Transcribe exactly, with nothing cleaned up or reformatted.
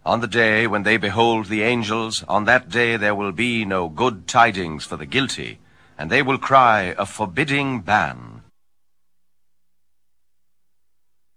On the day when they behold the angels, on that day there will be no good tidings for the guilty, and they will cry, a forbidding ban.